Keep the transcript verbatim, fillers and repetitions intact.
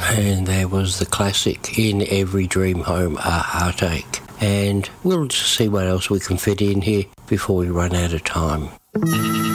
And there was the classic In Every Dream Home, A Heartache. And we'll just see what else we can fit in here before we run out of time.